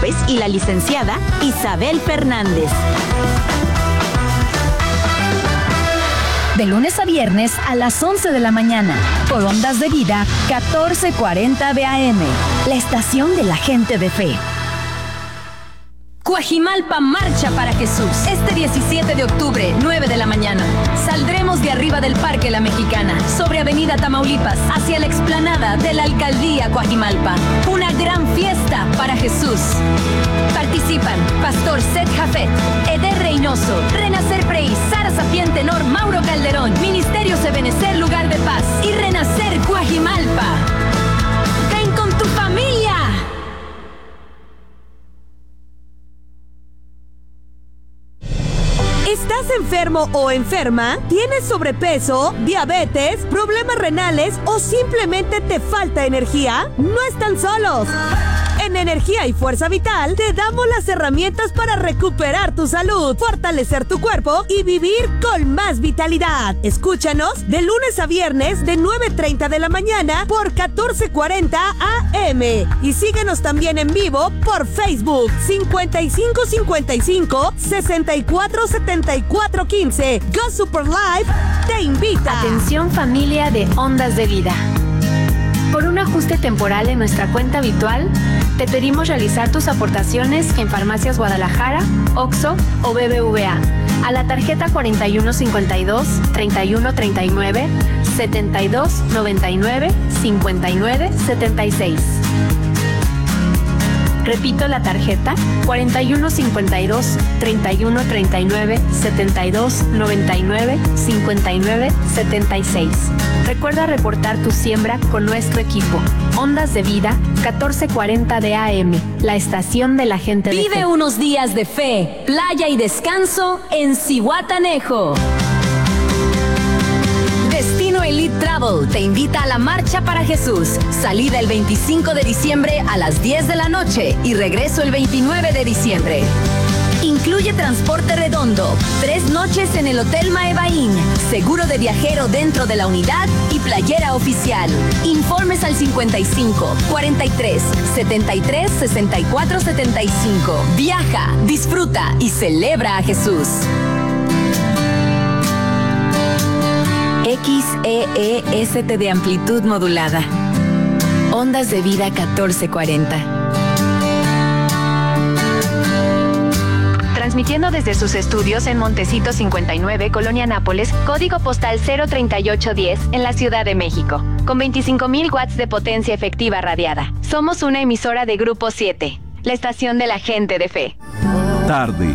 López y la licenciada Isabel Fernández. De lunes a viernes a las 11 de la mañana, por Ondas de Vida, 1440 AM, la estación de la gente de fe. Cuajimalpa marcha para Jesús. Este 17 de octubre, 9 de la mañana. Saldremos de arriba del Parque La Mexicana, sobre Avenida Tamaulipas, hacia la explanada de la Alcaldía Cuajimalpa. Una gran fiesta para Jesús. Participan Pastor Seth Jafet, Eder Reynoso, Renacer Prey, Sara Sapiente Tenor, Mauro Calderón, Ministerio Ebenecer Lugar de Paz y Renacer Cuajimalpa. ¡Ven con tu familia! ¿Estás enfermo o enferma? ¿Tienes sobrepeso, diabetes, problemas renales o simplemente te falta energía? No están solos. En Energía y Fuerza Vital te damos las herramientas para recuperar tu salud, fortalecer tu cuerpo y vivir con más vitalidad. Escúchanos de lunes a viernes de 9:30 de la mañana por 1440 AM y síguenos también en vivo por Facebook 5555 647415. Go Super Live te invita. Atención familia de Ondas de Vida. Por un ajuste temporal en nuestra cuenta habitual, te pedimos realizar tus aportaciones en Farmacias Guadalajara, OXXO o BBVA a la tarjeta 4152 3139 7299 5976. Repito la tarjeta 4152 3139 7299 5976. Recuerda reportar tu siembra con nuestro equipo. Ondas de Vida, 1440 de AM, la estación de la gente de fe. Vive unos días de fe, playa y descanso en Zihuatanejo. Destino Elite Travel te invita a la Marcha para Jesús. Salida el 25 de diciembre a las 10 de la noche y regreso el 29 de diciembre. Incluye transporte redondo, 3 noches en el Hotel Maevaín, seguro de viajero dentro de la unidad y playera oficial. Informes al 55 43 73 64 75. Viaja, disfruta y celebra a Jesús. XEEST de amplitud modulada. Ondas de Vida 1440. Transmitiendo desde sus estudios en Montecito 59, Colonia Nápoles, código postal 03810, en la Ciudad de México, con 25,000 watts de potencia efectiva radiada. Somos una emisora de Grupo 7, la estación de la gente de fe. Tarde,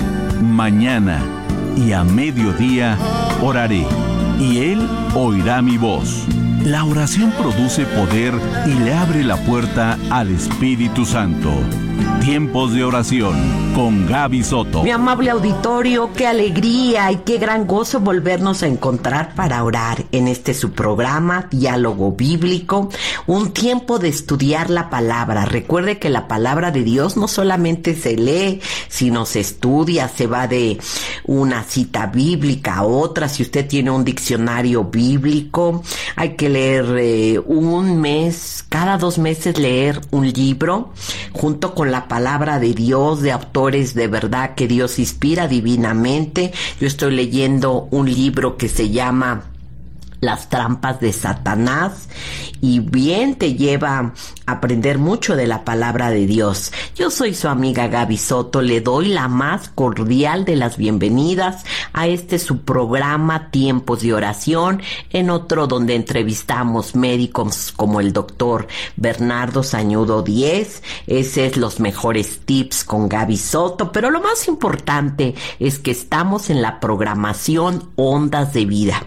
mañana y a mediodía oraré, y Él oirá mi voz. La oración produce poder y le abre la puerta al Espíritu Santo. Tiempos de oración con Gaby Soto. Mi amable auditorio, qué alegría y qué gran gozo volvernos a encontrar para orar en este su programa, Diálogo Bíblico, un tiempo de estudiar la palabra. Recuerde que la palabra de Dios no solamente se lee, sino se estudia, se va de una cita bíblica a otra. Si usted tiene un diccionario bíblico, hay que leer un mes, cada 2 meses leer un libro, junto con la palabra de Dios, de autores de verdad que Dios inspira divinamente. Yo estoy leyendo un libro que se llama Las trampas de Satanás, y bien te lleva a aprender mucho de la palabra de Dios. Yo soy su amiga Gaby Soto, le doy la más cordial de las bienvenidas a su programa Tiempos de Oración, en otro donde entrevistamos médicos como el doctor Bernardo Sañudo Díez. Ese es los mejores tips con Gaby Soto, pero lo más importante es que estamos en la programación Ondas de Vida.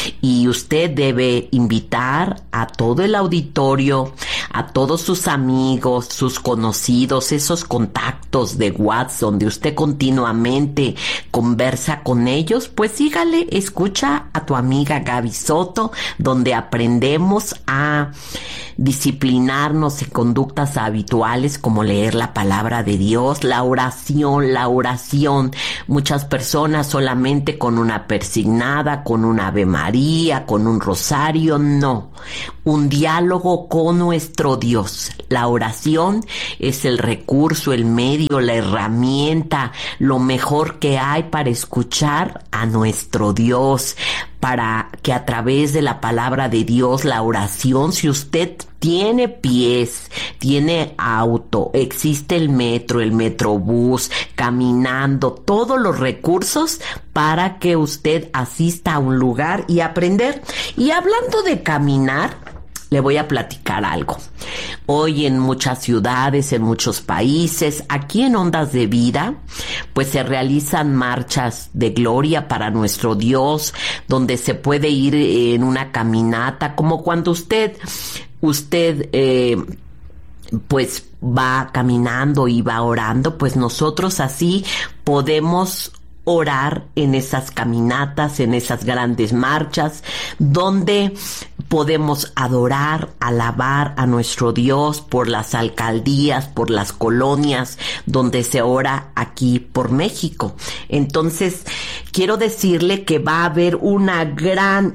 Y usted debe invitar a todo el auditorio, a todos sus amigos, sus conocidos, esos contactos de WhatsApp donde usted continuamente conversa con ellos, pues sígale, escucha a tu amiga Gaby Soto, donde aprendemos a disciplinarnos en conductas habituales como leer la palabra de Dios, la oración. Muchas personas solamente con una persignada, con una Ave María, con un rosario, no. un diálogo con nuestro Dios. La oración es el recurso, el medio, la herramienta, lo mejor que hay para escuchar a nuestro Dios, para que a través de la palabra de Dios, la oración, si usted tiene pies, tiene auto, existe el metro, el metrobús, caminando, todos los recursos para que usted asista a un lugar y aprender. Y hablando de caminar, le voy a platicar algo. Hoy en muchas ciudades, en muchos países, aquí en Ondas de Vida, pues se realizan marchas de gloria para nuestro Dios, donde se puede ir en una caminata, como cuando usted pues va caminando y va orando, pues nosotros así podemos orar en esas caminatas, en esas grandes marchas, donde podemos adorar, alabar a nuestro Dios por las alcaldías, por las colonias donde se ora aquí por México. Entonces, quiero decirle que va a haber una gran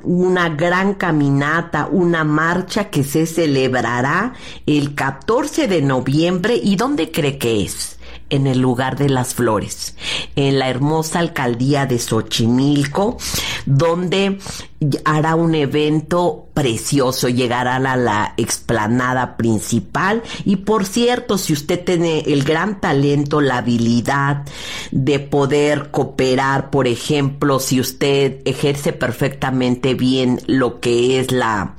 caminata, una marcha que se celebrará el 14 de noviembre. ¿Y dónde cree que es? En el lugar de las flores, en la hermosa alcaldía de Xochimilco, donde hará un evento precioso, llegará a la explanada principal. Y por cierto, si usted tiene el gran talento, la habilidad de poder cooperar, por ejemplo, si usted ejerce perfectamente bien lo que es la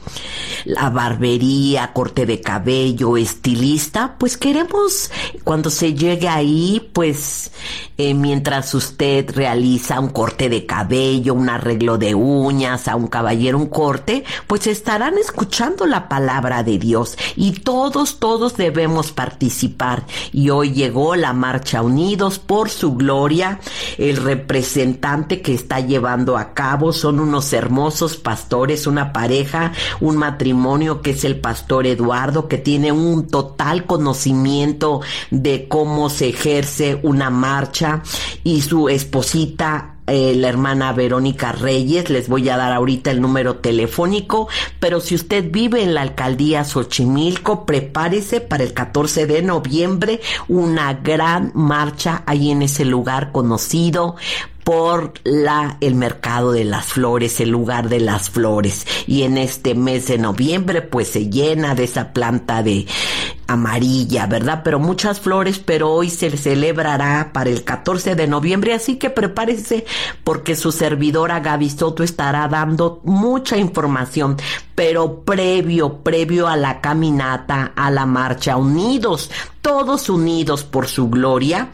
barbería, corte de cabello, estilista, pues queremos, cuando se llegue ahí, pues mientras usted realiza un corte de cabello, un arreglo de uñas, a un caballero un corte, pues estarán escuchando la palabra de Dios, y todos debemos participar. Y hoy llegó la marcha Unidos por su Gloria. El representante que está llevando a cabo son unos hermosos pastores, una pareja, un matrimonio, que es el pastor Eduardo, que tiene un total conocimiento de cómo se ejerce una marcha, y su esposita, la hermana Verónica Reyes. Les voy a dar ahorita el número telefónico, pero si usted vive en la alcaldía Xochimilco, prepárese para el 14 de noviembre, una gran marcha ahí en ese lugar conocido por el mercado de las flores, el lugar de las flores. Y en este mes de noviembre pues se llena de esa planta de amarilla, ¿verdad? Pero muchas flores, pero hoy se celebrará para el 14 de noviembre, así que prepárese, porque su servidora Gaby Soto estará dando mucha información, pero previo a la caminata, a la marcha Unidos, todos unidos por su gloria,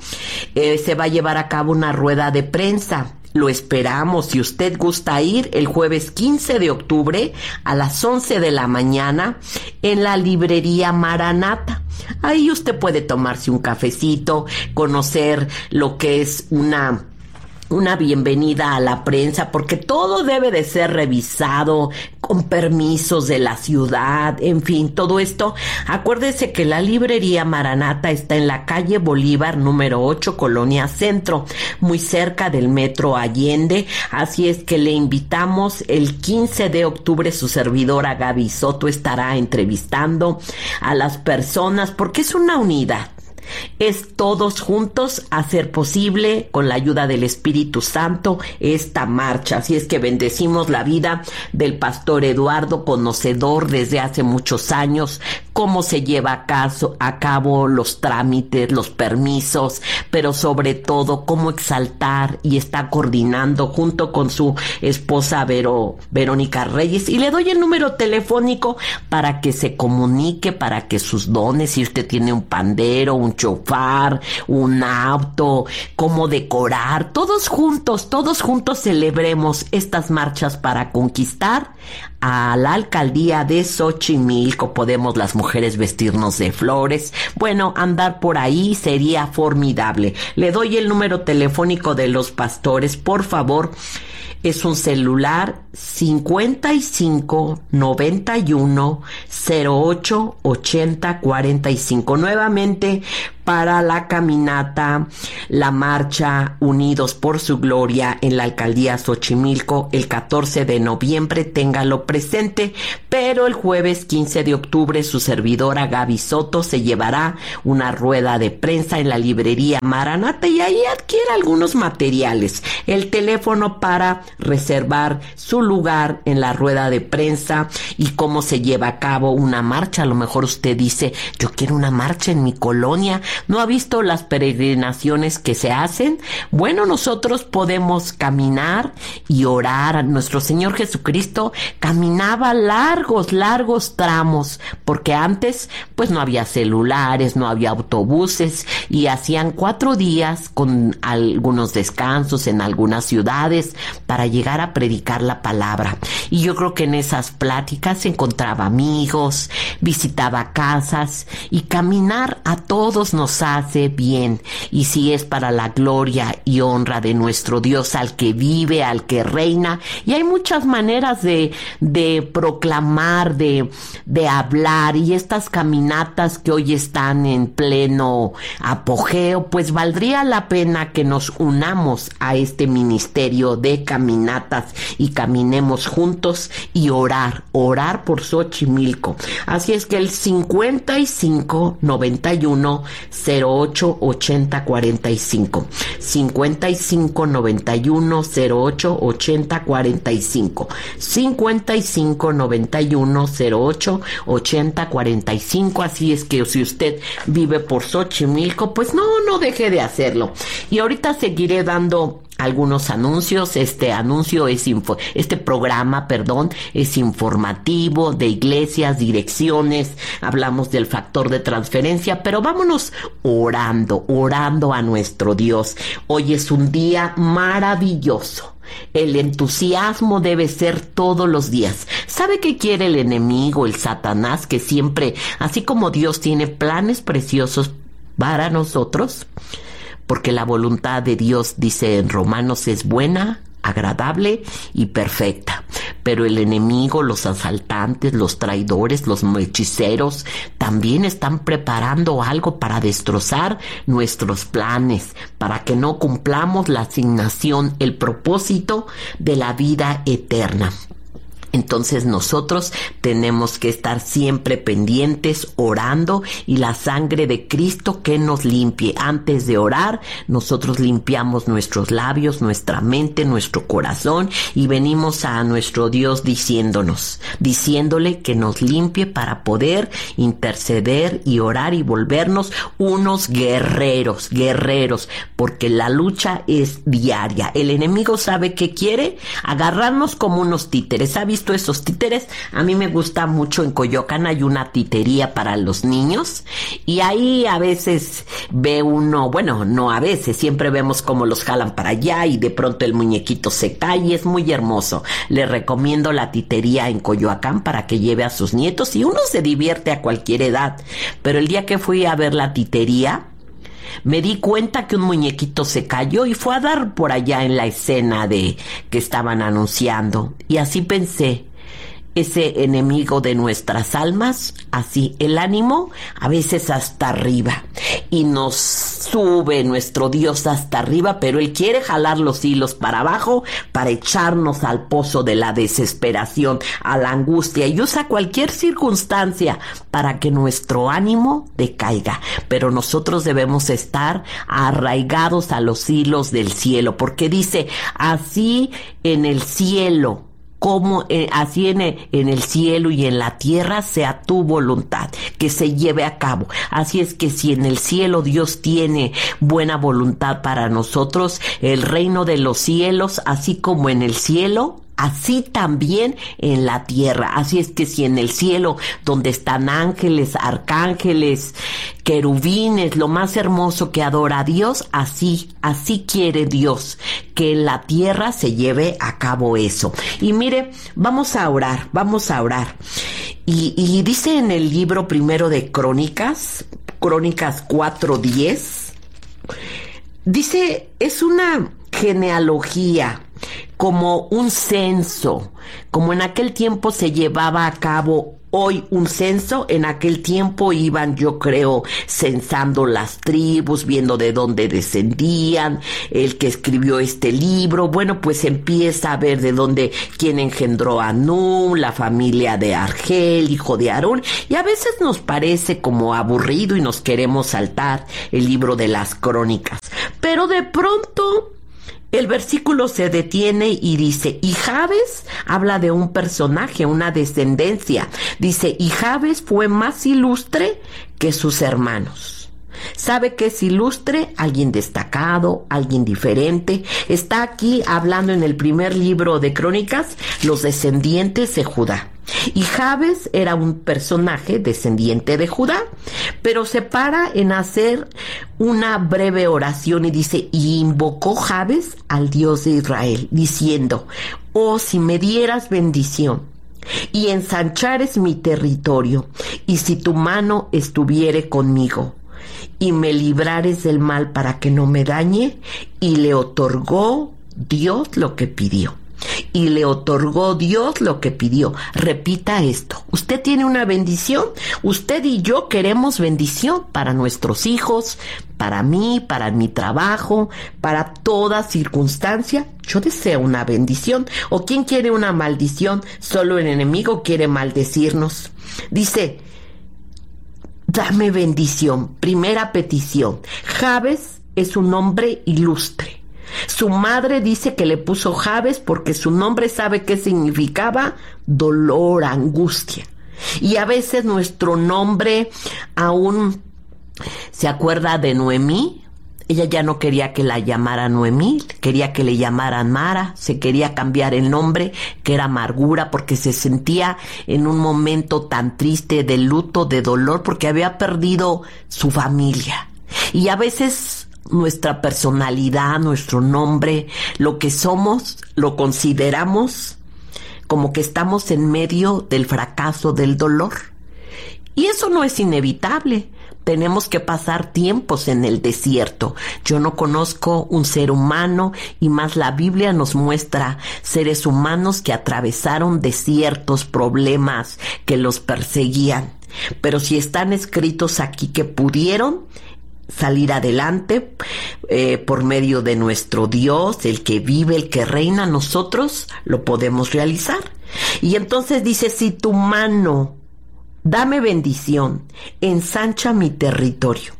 se va a llevar a cabo una rueda de prensa. Lo esperamos, si usted gusta ir, el jueves 15 de octubre a las 11 de la mañana en la librería Maranata. Ahí usted puede tomarse un cafecito, conocer lo que es una bienvenida a la prensa, porque todo debe de ser revisado con permisos de la ciudad, en fin, todo esto. Acuérdese que la librería Maranata está en la calle Bolívar número 8, Colonia Centro, muy cerca del Metro Allende, así es que le invitamos. El 15 de octubre su servidora Gaby Soto estará entrevistando a las personas, porque es una unidad. Es todos juntos hacer posible, con la ayuda del Espíritu Santo, esta marcha. Así es que bendecimos la vida del pastor Eduardo, conocedor desde hace muchos años cómo se lleva a cabo los trámites, los permisos, pero sobre todo cómo exaltar, y está coordinando junto con su esposa Verónica Reyes. Y le doy el número telefónico para que se comunique, para que sus dones, si usted tiene un pandero, un chofar, un auto, cómo decorar, todos juntos celebremos estas marchas para conquistar a la alcaldía de Xochimilco. Podemos las mujeres vestirnos de flores, bueno, andar por ahí sería formidable. Le doy el número telefónico de los pastores, por favor. Es un celular 55 91 08 80 45. Nuevamente, para la caminata, la marcha Unidos por su Gloria en la alcaldía Xochimilco el 14 de noviembre, téngalo presente. Pero el jueves 15 de octubre su servidora Gaby Soto se llevará una rueda de prensa en la librería Maranata y ahí adquiere algunos materiales. El teléfono para reservar su lugar en la rueda de prensa y cómo se lleva a cabo una marcha. A lo mejor usted dice, yo quiero una marcha en mi colonia. ¿No ha visto las peregrinaciones que se hacen? Bueno, nosotros podemos caminar y orar. Nuestro Señor Jesucristo caminaba largos tramos, porque antes pues no había celulares, no había autobuses y hacían 4 días con algunos descansos en algunas ciudades para llegar a predicar la palabra. Y yo creo que en esas pláticas se encontraba amigos, visitaba casas y caminar a todos nos hace bien. Y si es para la gloria y honra de nuestro Dios, al que vive, al que reina, y hay muchas maneras de proclamar, de hablar, y estas caminatas que hoy están en pleno apogeo, pues valdría la pena que nos unamos a este ministerio de caminatas y caminemos juntos y orar por Xochimilco. Así es que el 55 91 08 80 45 55 91 08 80 45 55 91 08 80 45. Así es que si usted vive por Xochimilco, pues no deje de hacerlo. Y ahorita seguiré dando algunos anuncios. Este programa es informativo de iglesias, direcciones, hablamos del factor de transferencia, pero vámonos orando a nuestro Dios. Hoy es un día maravilloso. El entusiasmo debe ser todos los días. ¿Sabe qué quiere el enemigo, el Satanás? Que siempre, así como Dios tiene planes preciosos para nosotros, porque la voluntad de Dios, dice en Romanos, es buena, agradable y perfecta. Pero el enemigo, los asaltantes, los traidores, los hechiceros, también están preparando algo para destrozar nuestros planes, para que no cumplamos la asignación, el propósito de la vida eterna. Entonces nosotros tenemos que estar siempre pendientes, orando, y la sangre de Cristo que nos limpie. Antes de orar, nosotros limpiamos nuestros labios, nuestra mente, nuestro corazón, y venimos a nuestro Dios diciéndole que nos limpie para poder interceder y orar y volvernos unos guerreros, porque la lucha es diaria. El enemigo sabe que quiere agarrarnos como unos títeres. ¿Ha visto esos títeres? A mí me gusta mucho. En Coyoacán hay una titería para los niños y ahí a veces ve uno, bueno, no a veces, siempre vemos cómo los jalan para allá y de pronto el muñequito se cae y es muy hermoso. Le recomiendo la titería en Coyoacán para que lleve a sus nietos y uno se divierte a cualquier edad. Pero el día que fui a ver la titería, me di cuenta que un muñequito se cayó y fue a dar por allá en la escena de que estaban anunciando. Y así pensé, ese enemigo de nuestras almas, así el ánimo a veces hasta arriba, y nos sube nuestro Dios hasta arriba, pero él quiere jalar los hilos para abajo para echarnos al pozo de la desesperación, a la angustia, y usa cualquier circunstancia para que nuestro ánimo decaiga. Pero nosotros debemos estar arraigados a los hilos del cielo, porque dice, así en el cielo, como así en el cielo y en la tierra sea tu voluntad, que se lleve a cabo. Así es que si en el cielo Dios tiene buena voluntad para nosotros, el reino de los cielos, así como en el cielo, así también en la tierra. Así es que si en el cielo, donde están ángeles, arcángeles, querubines, lo más hermoso que adora a Dios, así quiere Dios que en la tierra se lleve a cabo eso. Y mire, vamos a orar. Y dice en el libro primero de Crónicas 4:10, dice, es una genealogía, como un censo, como en aquel tiempo se llevaba a cabo hoy un censo. En aquel tiempo iban, yo creo, censando las tribus, viendo de dónde descendían. El que escribió este libro, bueno, pues empieza a ver de dónde, quién engendró a Num, la familia de Argel, hijo de Aarón, y a veces nos parece como aburrido y nos queremos saltar el libro de las crónicas. Pero de pronto el versículo se detiene y dice, y Jabes habla de un personaje, una descendencia. Dice, y Jabes fue más ilustre que sus hermanos. ¿Sabe qué es ilustre? Alguien destacado, alguien diferente. Está aquí hablando en el primer libro de Crónicas, los descendientes de Judá. Y Jabes era un personaje descendiente de Judá, pero se para en hacer una breve oración y dice, y invocó Jabes al Dios de Israel, diciendo, oh, si me dieras bendición y ensanchares mi territorio, y si tu mano estuviere conmigo, y me librares del mal para que no me dañe. Y le otorgó Dios lo que pidió. Y le otorgó Dios lo que pidió. Repita esto. Usted tiene una bendición. Usted y yo queremos bendición para nuestros hijos, para mí, para mi trabajo, para toda circunstancia. Yo deseo una bendición. ¿O quién quiere una maldición? Solo el enemigo quiere maldecirnos. Dice, dame bendición. Primera petición. Jabes es un hombre ilustre. Su madre dice que le puso Jabes porque su nombre, ¿sabe qué significaba? Dolor, angustia. Y a veces nuestro nombre aún se acuerda de Noemí. Ella ya no quería que la llamara Noemí, quería que le llamaran Mara, se quería cambiar el nombre, que era amargura, porque se sentía en un momento tan triste de luto, de dolor, porque había perdido su familia. Y a veces nuestra personalidad, nuestro nombre, lo que somos, lo consideramos como que estamos en medio del fracaso, del dolor. Y eso no es inevitable. Tenemos que pasar tiempos en el desierto. Yo no conozco un ser humano, y más la Biblia nos muestra seres humanos que atravesaron desiertos, problemas que los perseguían. Pero si están escritos aquí que pudieron salir adelante por medio de nuestro Dios, el que vive, el que reina, nosotros lo podemos realizar. Y entonces dice, si tu mano, dame bendición, ensancha mi territorio.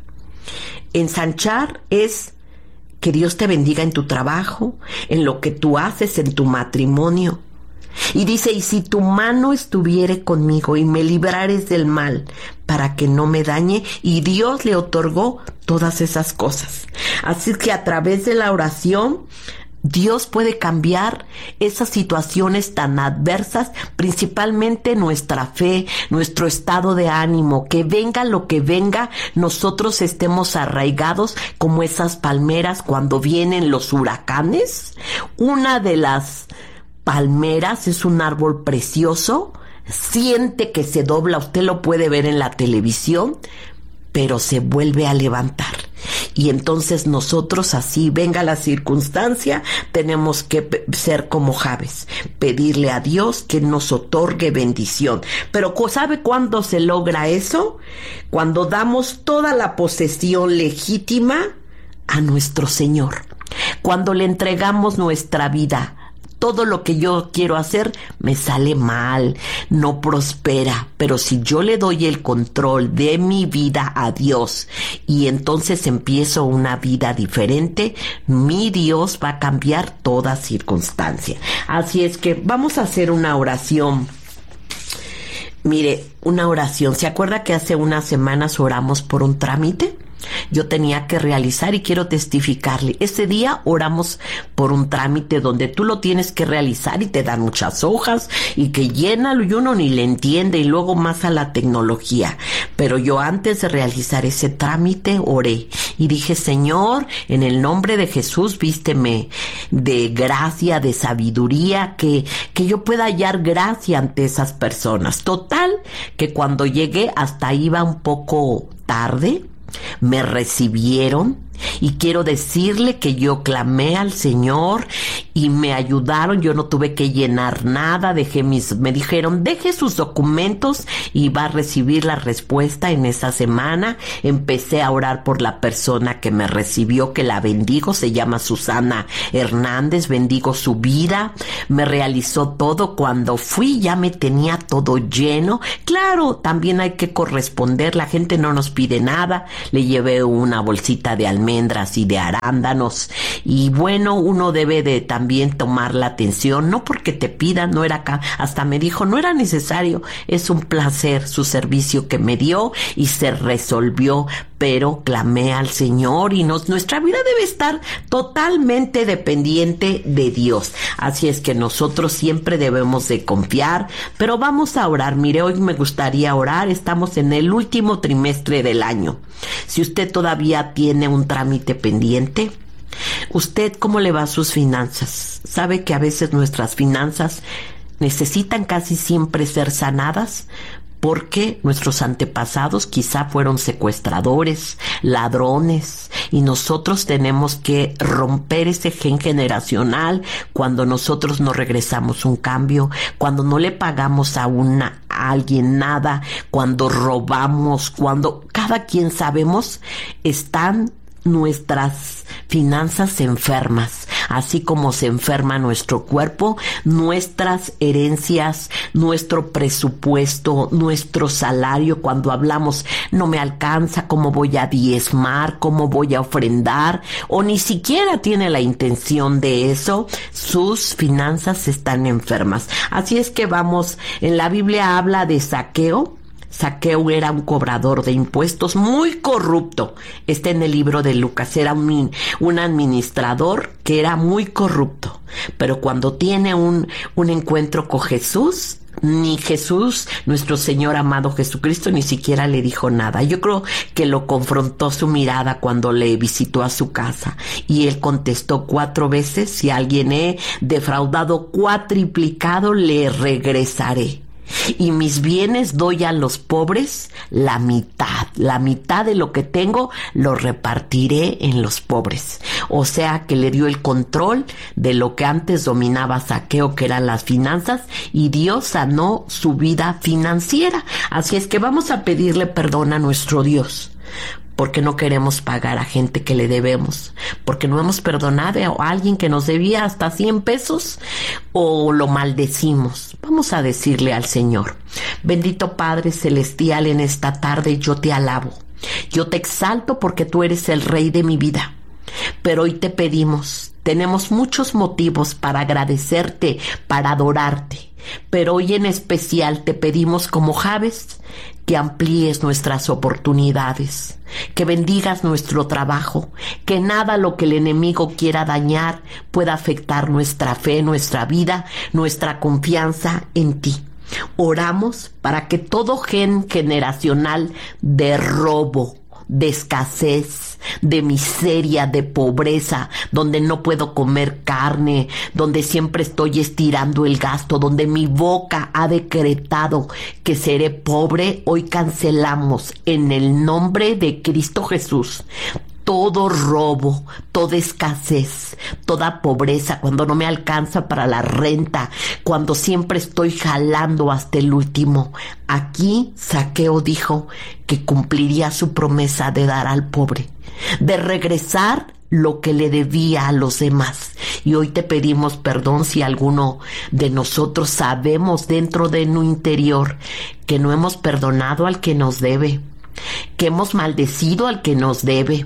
Ensanchar es que Dios te bendiga en tu trabajo, en lo que tú haces, en tu matrimonio. Y dice, y si tu mano estuviere conmigo y me librares del mal para que no me dañe, y Dios le otorgó todas esas cosas. Así que a través de la oración, Dios puede cambiar esas situaciones tan adversas, principalmente nuestra fe, nuestro estado de ánimo, que venga lo que venga, nosotros estemos arraigados como esas palmeras cuando vienen los huracanes. Una de las palmeras es un árbol precioso, siente que se dobla, usted lo puede ver en la televisión, pero se vuelve a levantar. Y entonces nosotros, así venga la circunstancia, tenemos que ser como Jabes, pedirle a Dios que nos otorgue bendición. Pero ¿sabe cuándo se logra eso? Cuando damos toda la posesión legítima a nuestro Señor, cuando le entregamos nuestra vida. Todo lo que yo quiero hacer me sale mal, no prospera, pero si yo le doy el control de mi vida a Dios y entonces empiezo una vida diferente, mi Dios va a cambiar toda circunstancia. Así es que vamos a hacer una oración. Mire, una oración. ¿Se acuerda que hace unas semanas oramos por un trámite? Yo tenía que realizar y quiero testificarle. Ese día oramos por un trámite donde tú lo tienes que realizar y te dan muchas hojas y que llénalo y uno ni le entiende y luego más a la tecnología. Pero yo antes de realizar ese trámite oré y dije, Señor, en el nombre de Jesús, vísteme de gracia, de sabiduría, que yo pueda hallar gracia ante esas personas. Total, que cuando llegué hasta iba un poco tarde. Me recibieron Y quiero decirle que yo clamé al Señor y me ayudaron. Yo no tuve que llenar nada. Me dijeron, deje sus documentos y va a recibir la respuesta en esa semana. Empecé a orar por la persona que me recibió, que la bendigo. Se llama Susana Hernández. Bendigo su vida. Me realizó todo. Cuando fui ya me tenía todo lleno. Claro, también hay que corresponder. La gente no nos pide nada. Le llevé una bolsita de almendras y de arándanos. Y bueno, uno debe de también tomar la atención, no porque te pidan, no era acá. Hasta me dijo, no era necesario. Es un placer su servicio que me dio y se resolvió. Pero clamé al Señor y nuestra vida debe estar totalmente dependiente de Dios. Así es que nosotros siempre debemos de confiar, pero vamos a orar. Mire, hoy me gustaría orar. Estamos en el último trimestre del año. Si usted todavía tiene un trámite pendiente, ¿usted cómo le va a sus finanzas? ¿Sabe que a veces nuestras finanzas necesitan casi siempre ser sanadas? Porque nuestros antepasados quizá fueron secuestradores, ladrones, y nosotros tenemos que romper ese gen generacional cuando nosotros no regresamos un cambio, cuando no le pagamos a alguien nada, cuando robamos, cuando cada quien sabemos están nuestras finanzas enfermas, así como se enferma nuestro cuerpo, nuestras herencias, nuestro presupuesto, nuestro salario. Cuando hablamos, no me alcanza, ¿cómo voy a diezmar? ¿Cómo voy a ofrendar? O ni siquiera tiene la intención de eso, sus finanzas están enfermas. Así es que vamos, en la Biblia habla de Zaqueo. Zaqueo era un cobrador de impuestos muy corrupto. Está en el libro de Lucas. Era un administrador que era muy corrupto. Pero cuando tiene un encuentro con Jesús, ni Jesús, nuestro Señor amado Jesucristo, ni siquiera le dijo nada. Yo creo que lo confrontó su mirada cuando le visitó a su casa. Y él contestó 4 veces: si a alguien he defraudado cuatriplicado, le regresaré. Y mis bienes doy a los pobres, la mitad de lo que tengo lo repartiré en los pobres. O sea que le dio el control de lo que antes dominaba Zaqueo, que eran las finanzas, y Dios sanó su vida financiera. Así es que vamos a pedirle perdón a nuestro Dios, porque no queremos pagar a gente que le debemos, porque no hemos perdonado a alguien que nos debía hasta 100 pesos o lo maldecimos. Vamos a decirle al Señor: bendito Padre Celestial, en esta tarde yo te alabo, yo te exalto porque tú eres el Rey de mi vida. Pero hoy te pedimos, tenemos muchos motivos para agradecerte, para adorarte, pero hoy en especial te pedimos como Jabes que amplíes nuestras oportunidades, que bendigas nuestro trabajo, que nada lo que el enemigo quiera dañar pueda afectar nuestra fe, nuestra vida, nuestra confianza en ti. Oramos para que todo gen generacional de robo, de escasez, de miseria, de pobreza, donde no puedo comer carne, donde siempre estoy estirando el gasto, donde mi boca ha decretado que seré pobre, hoy cancelamos en el nombre de Cristo Jesús todo robo, toda escasez, toda pobreza, cuando no me alcanza para la renta, cuando siempre estoy jalando hasta el último. Aquí Zaqueo dijo que cumpliría su promesa de dar al pobre, de regresar lo que le debía a los demás. Y hoy te pedimos perdón si alguno de nosotros sabemos dentro de nuestro interior que no hemos perdonado al que nos debe, que hemos maldecido al que nos debe,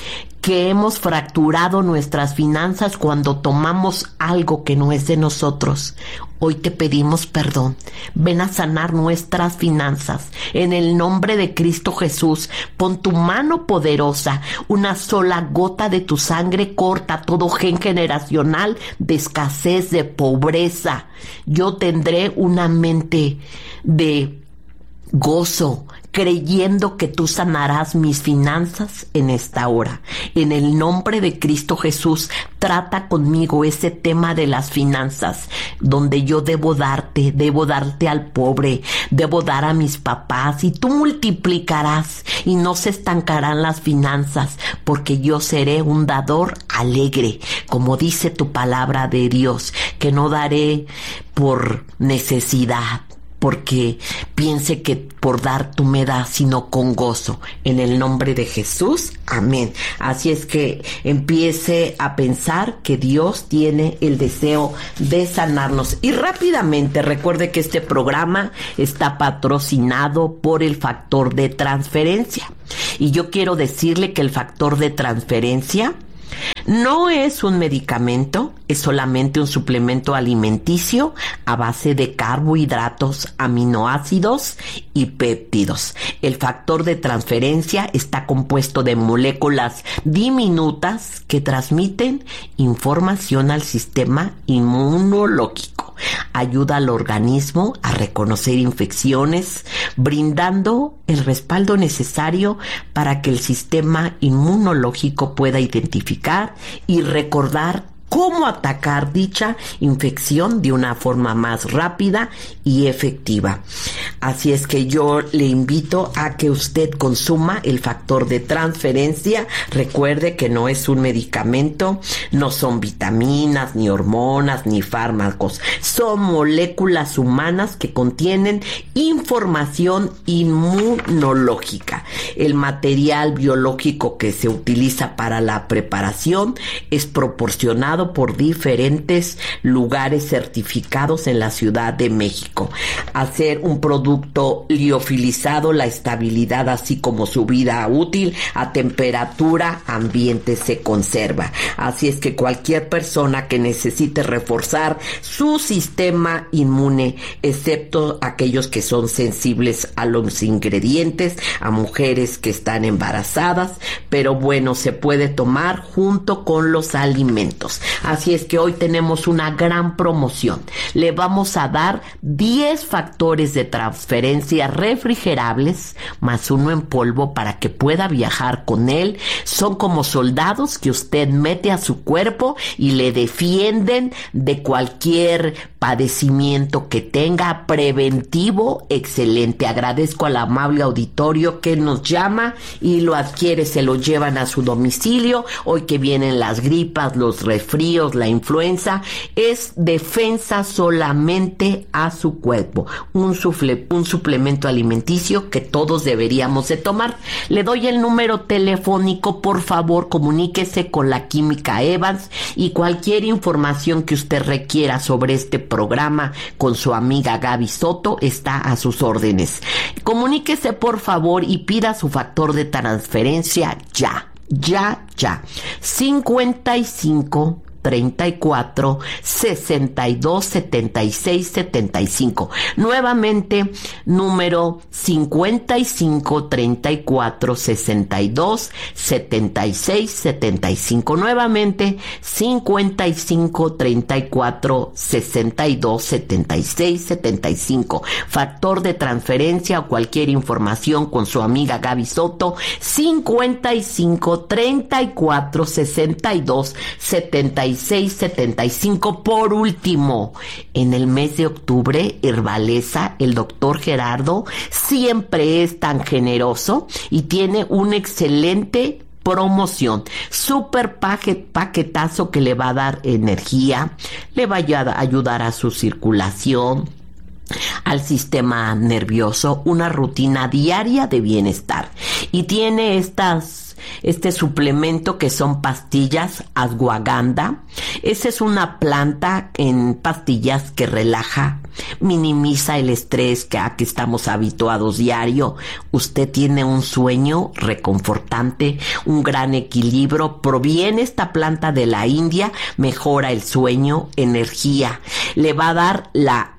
que hemos fracturado nuestras finanzas cuando tomamos algo que no es de nosotros. Hoy te pedimos perdón. Ven a sanar nuestras finanzas. En el nombre de Cristo Jesús, pon tu mano poderosa. Una sola gota de tu sangre corta todo gen generacional de escasez, de pobreza. Yo tendré una mente de gozo, creyendo que tú sanarás mis finanzas en esta hora. En el nombre de Cristo Jesús, trata conmigo ese tema de las finanzas, donde yo debo darte al pobre, debo dar a mis papás, y tú multiplicarás y no se estancarán las finanzas, porque yo seré un dador alegre, como dice tu palabra de Dios, que no daré por necesidad, porque piense que por dar tú me das, sino con gozo. En el nombre de Jesús, amén. Así es que empiece a pensar que Dios tiene el deseo de sanarnos. Y rápidamente recuerde que este programa está patrocinado por el factor de transferencia. Y yo quiero decirle que el factor de transferencia no es un medicamento, es solamente un suplemento alimenticio a base de carbohidratos, aminoácidos y péptidos. El factor de transferencia está compuesto de moléculas diminutas que transmiten información al sistema inmunológico. Ayuda al organismo a reconocer infecciones, brindando el respaldo necesario para que el sistema inmunológico pueda identificar y recordar cómo atacar dicha infección de una forma más rápida y efectiva. Así es que yo le invito a que usted consuma el factor de transferencia. Recuerde que no es un medicamento, no son vitaminas, ni hormonas, ni fármacos. Son moléculas humanas que contienen información inmunológica. El material biológico que se utiliza para la preparación es proporcionado por diferentes lugares certificados en la Ciudad de México. Hacer un producto liofilizado, la estabilidad así como su vida útil a temperatura ambiente se conserva. Así es que cualquier persona que necesite reforzar su sistema inmune, excepto aquellos que son sensibles a los ingredientes, a mujeres que están embarazadas, pero bueno, se puede tomar junto con los alimentos. Así es que hoy tenemos una gran promoción. Le vamos a dar 10 factores de transferencia refrigerables más uno en polvo para que pueda viajar con él. Son como soldados que usted mete a su cuerpo y le defienden de cualquier padecimiento que tenga, preventivo, excelente. Agradezco al amable auditorio que nos llama y lo adquiere, se lo llevan a su domicilio. Hoy que vienen las gripas, los resfríos, la influenza, es defensa solamente a su cuerpo. Un suplemento alimenticio que todos deberíamos de tomar. Le doy el número telefónico, por favor, comuníquese con la Química Evans y cualquier información que usted requiera sobre este programa con su amiga Gaby Soto está a sus órdenes. Comuníquese, por favor, y pida su factor de transferencia ya. 55 34 62 76 75. Nuevamente, número 55 34 62 76 75. Nuevamente, 55 34 62 76 75. Factor de transferencia o cualquier información con su amiga Gaby Soto, 55 34 62 76 75. Por último, en el mes de octubre, Herbaleza, el doctor Gerardo, siempre es tan generoso y tiene un excelente promoción, super paquetazo que le va a dar energía, le va a ayudar a su circulación, al sistema nervioso, una rutina diaria de bienestar. Y tiene este suplemento que son pastillas ashwagandha. Esa es una planta en pastillas que relaja, minimiza el estrés a que estamos habituados diario. Usted tiene un sueño reconfortante, un gran equilibrio. Proviene esta planta de la India, mejora el sueño, energía. Le va a dar la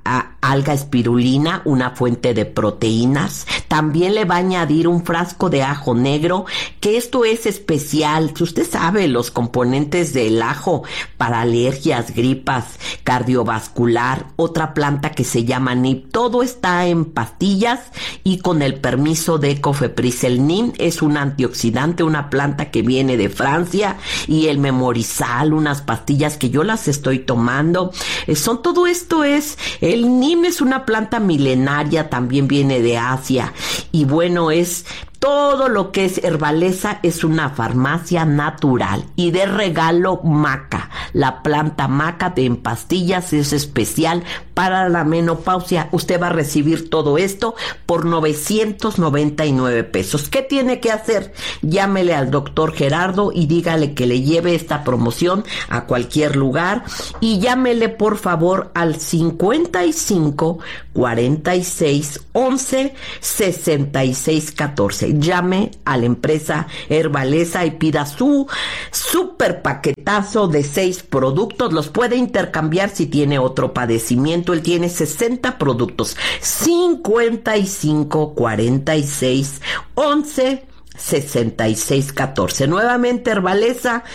alga espirulina, una fuente de proteínas. También le va a añadir un frasco de ajo negro, que esto es especial. Usted sabe los componentes del ajo para alergias, gripas, cardiovascular. Otra planta que se llama NIM. Todo está en pastillas y con el permiso de Cofepris. El NIM es un antioxidante, una planta que viene de Francia, y el Memorizal, unas pastillas que yo las estoy tomando. Todo esto es, el NIM es una planta milenaria, también viene de Asia, y bueno, es todo lo que es Herbaleza, es una farmacia natural. Y de regalo maca, la planta maca en pastillas es especial para la menopausia. Usted va a recibir todo esto por 999 pesos. ¿Qué tiene que hacer? Llámele al doctor Gerardo y dígale que le lleve esta promoción a cualquier lugar, y llámele por favor al 55 46 11 66 14. Llame a la empresa Herbaleza y pida su super paquetazo de 6 productos. Los puede intercambiar si tiene otro padecimiento. Él tiene 60 productos. 55 46 11 66 14. Nuevamente Herbaleza,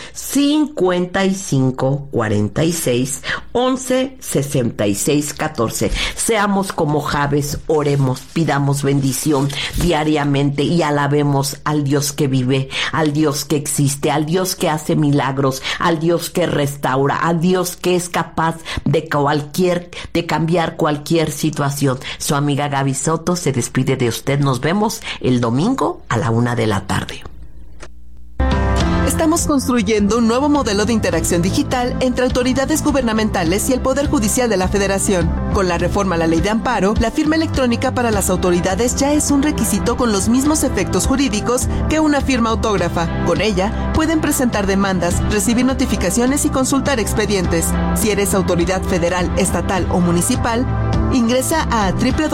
55 46 11 66 14. Seamos como Jabes, oremos, pidamos bendición diariamente y alabemos al Dios que vive, al Dios que existe, al Dios que hace milagros, al Dios que restaura, al Dios que es capaz de cambiar cualquier situación. Su amiga Gaby Soto se despide de usted. Nos vemos el domingo a la 1 de la tarde. Estamos construyendo un nuevo modelo de interacción digital entre autoridades gubernamentales y el Poder Judicial de la Federación. Con la reforma a la Ley de Amparo, la firma electrónica para las autoridades ya es un requisito con los mismos efectos jurídicos que una firma autógrafa. Con ella, pueden presentar demandas, recibir notificaciones y consultar expedientes. Si eres autoridad federal, estatal o municipal, ingresa a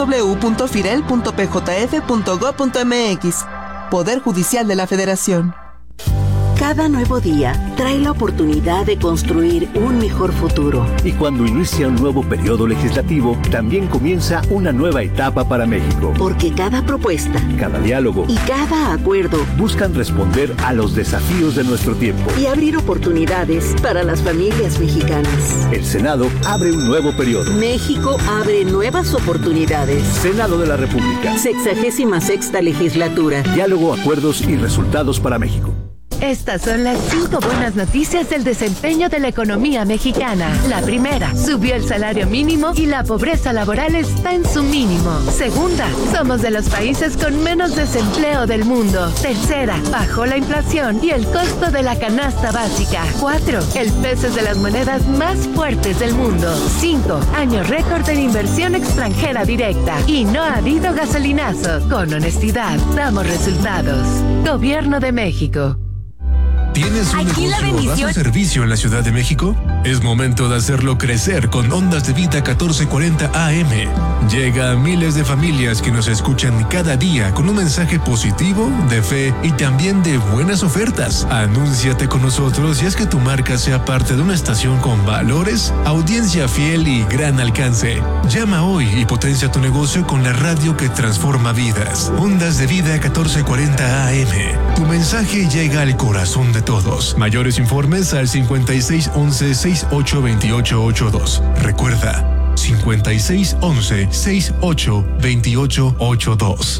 www.firel.pjf.gov.mx. Poder Judicial de la Federación. Cada nuevo día trae la oportunidad de construir un mejor futuro. Y cuando inicia un nuevo periodo legislativo, también comienza una nueva etapa para México. Porque cada propuesta, cada diálogo y cada acuerdo buscan responder a los desafíos de nuestro tiempo y abrir oportunidades para las familias mexicanas. El Senado abre un nuevo periodo. México abre nuevas oportunidades. Senado de la República. 66ª legislatura. Diálogo, acuerdos y resultados para México. Estas son las 5 buenas noticias del desempeño de la economía mexicana. La primera, subió el salario mínimo y la pobreza laboral está en su mínimo. Segunda, somos de los países con menos desempleo del mundo. Tercera, bajó la inflación y el costo de la canasta básica. 4, el peso es de las monedas más fuertes del mundo. 5, año récord en inversión extranjera directa. Y no ha habido gasolinazo. Con honestidad, damos resultados. Gobierno de México. ¿Tienes un negocio o das un servicio en la Ciudad de México? Es momento de hacerlo crecer con Ondas de Vida 1440 AM. Llega a miles de familias que nos escuchan cada día con un mensaje positivo, de fe y también de buenas ofertas. Anúnciate con nosotros y haz que tu marca sea parte de una estación con valores, audiencia fiel y gran alcance. Llama hoy y potencia tu negocio con la radio que transforma vidas. Ondas de Vida 1440 AM. Tu mensaje llega al corazón de todos. Mayores informes al 5611-682882. Recuerda, 5611-682882.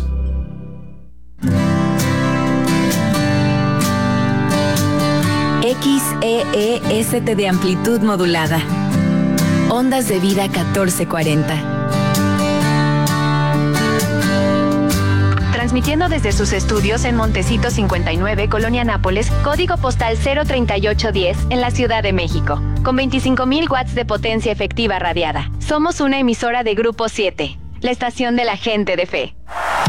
XEEST de amplitud modulada. Ondas de Vida 1440. Transmitiendo desde sus estudios en Montecito 59, Colonia Nápoles, código postal 03810, en la Ciudad de México, con 25,000 watts de potencia efectiva radiada. Somos una emisora de Grupo 7, la estación de la gente de fe.